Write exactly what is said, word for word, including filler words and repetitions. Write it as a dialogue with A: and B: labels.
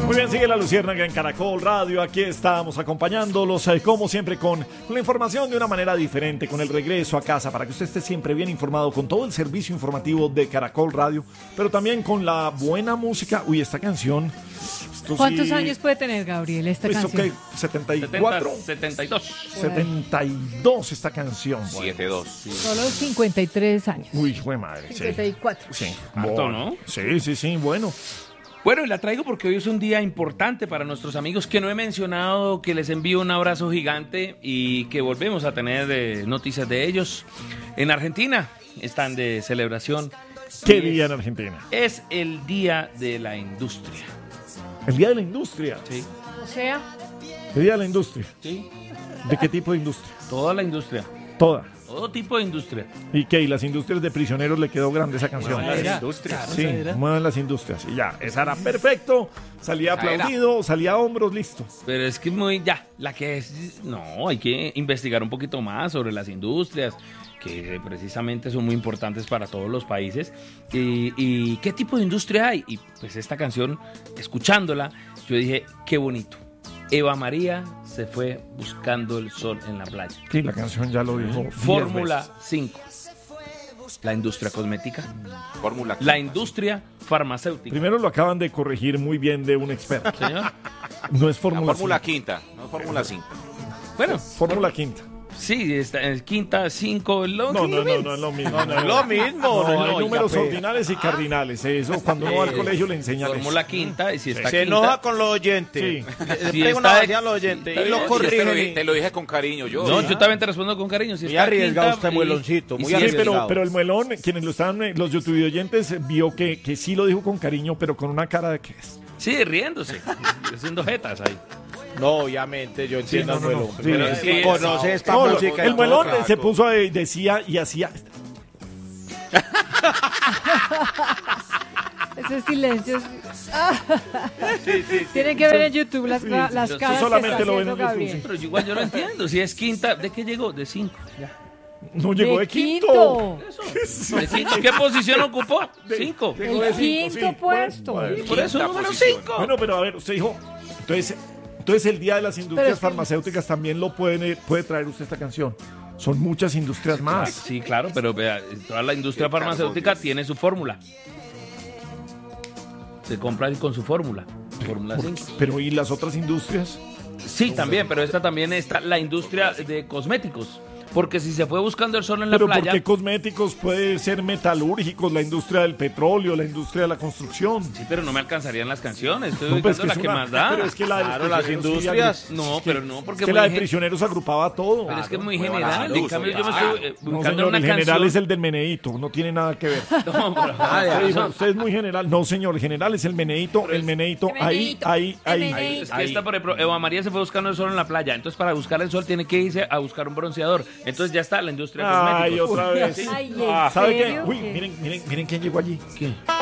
A: Muy bien, sigue la Luciérnaga en Caracol Radio. Aquí estamos acompañándolos, eh, como siempre, con, con la información de una manera diferente, con el regreso a casa, para que usted esté siempre bien informado con todo el servicio informativo de Caracol Radio, pero también con la buena música. Uy, esta canción...
B: ¿Cuántos
A: sí,
B: años puede tener, Gabriel, esta
A: ¿esto
B: canción?
A: qué? ¿setenta y cuatro?
C: setenta y dos.
A: setenta y dos esta canción.
D: siete dos.
C: Sí.
B: Solo cincuenta y tres años.
A: Uy, fue madre. Sí.
B: cincuenta y cuatro.
A: Sí.
C: Harto,
A: Bueno.
C: ¿no?
A: Sí, sí, sí, bueno.
C: Bueno, y la traigo porque hoy es un día importante para nuestros amigos que no he mencionado, que les envío un abrazo gigante y que volvemos a tener eh, noticias de ellos. En Argentina están de celebración.
A: ¿Qué
C: Y
A: día
C: es-
A: en Argentina?
C: Es el Día de la Industria.
A: El día de la industria.
C: Sí,
B: O sea,
A: ¿Qué día de la industria?
C: sí.
A: ¿De qué tipo de industria?
C: Toda la industria.
A: Toda.
C: Todo tipo de industria.
A: ¿Y qué? ¿Y las industrias de prisioneros le quedó grande esa canción?
C: Las
D: Era.
C: industrias.
A: Sí, muevan las industrias. Y ya, esa era perfecto. Salía
D: Esa era.
A: aplaudido, salía a hombros, listo.
C: Pero es que muy, ya, la que es, no, hay que investigar un poquito más sobre las industrias, que precisamente son muy importantes para todos los países. Y, y qué tipo de industria hay. Y pues esta canción, escuchándola, yo dije, qué bonito. Eva María se fue buscando el sol en la playa.
A: Sí, la canción ya lo dijo. diez
C: Fórmula
A: veces.
C: cinco. La industria cosmética,
D: Fórmula.
C: la industria farmacéutica.
A: Primero lo acaban de corregir muy bien de un experto.
C: Señor.
A: No es
D: La
A: Fórmula
D: Fórmula
A: cinco.
D: quinta, no Fórmula cinco.
C: Bueno,
A: Fórmula quinta.
C: sí, está en quinta, cinco, lo,
A: No, no, no, no es lo mismo. No,
E: No es lo mismo.
A: No,
E: no,
A: hay
E: no,
A: números
E: oiga,
A: ordinales y cardinales. Eso cuando uno va al colegio le enseñan eso.
C: Fórmula quinta, y si está
E: Se
C: quinta,
E: enoja con los oyentes.
A: Sí.
E: Le
C: Si
E: pega
C: está
E: una
C: de-
E: vacía a los oyentes
C: está
E: y lo
C: bien,
D: Sí, te, lo
E: corrigen.
D: dije, te lo dije con cariño yo.
C: No,
D: ¿sí?
C: yo también te respondo con cariño. Si
E: Muy
C: está
E: arriesgado
C: quinta,
E: usted,
C: y-
E: mueloncito,
C: y
E: muy
C: si
A: Sí,
C: es-
A: pero,
E: arriesgado.
A: pero el muelón, quienes lo estaban, eh, los YouTube oyentes, eh, vio que, que sí lo dijo con cariño, pero con una cara de que es.
C: Sí, riéndose, haciendo jetas ahí.
E: No, obviamente, yo entiendo
A: no, no,
E: al
A: no.
E: muelón.
A: Sí,
E: pero
A: es
E: es
C: que-
E: que conoce esta
A: No, lo-
E: música. y
A: el
E: todo,
A: muelón
E: claro.
A: se puso a, decía y hacía.
B: ese silencio.
E: Sí, sí, sí.
B: Tienen que ver en YouTube las,
A: Sí,
B: las
A: sí,
B: caras
A: solamente
B: que está
A: lo ven
B: haciendo
A: en YouTube,
B: Gabriel.
A: sí.
C: Pero yo igual yo lo entiendo. Si es quinta, ¿de qué llegó? De cinco. Ya.
A: No llegó de,
B: De
A: quinto.
B: quinto.
C: ¿De cinco? ¿Qué posición ocupó? Cinco.
A: Llegó de
B: El
A: cinco,
B: quinto
A: sí.
B: puesto.
A: Bueno, bueno.
C: Por eso
D: Quinta
C: número
D: posición.
C: cinco.
A: Bueno, pero a ver, usted dijo. Entonces, entonces el día de las industrias
B: Pero es que-
A: farmacéuticas también lo puede, puede traer usted esta canción. Son muchas industrias más.
C: Sí, claro, pero vea, toda la industria
D: Qué
C: farmacéutica
D: carbón.
C: tiene su fórmula. Se compra con su fórmula. Fórmula cinco.
A: Pero ¿y las otras industrias?
C: Sí, también, pero esta también está la industria de cosméticos. Porque si se fue buscando el sol en la
A: Pero
C: playa.
A: porque cosméticos puede ser metalúrgicos, la industria del petróleo, la industria de la construcción.
C: Sí, pero no me alcanzarían las canciones. Estoy
A: No, pues,
C: ubicando la
A: es
C: que
A: una-
C: más da.
A: Pero es que la de los
E: Claro, las
A: prisioneros sí
E: industrias.
A: agru-
C: No, pero no, porque
A: Es que
C: muy
A: la de
C: gen-
A: prisioneros agrupaba todo.
C: pero es que es muy
D: Muy
C: general.
D: barato,
C: En cambio, yo me
D: claro.
C: estoy eh,
A: No,
C: buscando
A: señor,
C: una
A: el general
C: canción.
A: es el del meneíto, no tiene nada que ver.
C: No, pero-
E: Ah, ya.
A: Usted dijo, usted es muy general. No, señor, el general es el meneíto, el meneíto,
B: El
A: ahí,
B: meneíto,
A: ahí,
B: el
A: ahí.
B: meneíto.
C: Es que esta, por ejemplo, Eva María se fue buscando el sol en la playa. Entonces, para buscar el sol, tiene que irse a buscar un bronceador. Entonces, ya está la industria de
A: Ay,
C: cosméticos.
A: otra vez.
B: Ay, ¿en
A: Ah, ¿sabe qué?
B: serio?
A: Uy,
B: ¿Qué?
A: miren, miren, miren quién llegó allí.
C: ¿Qué?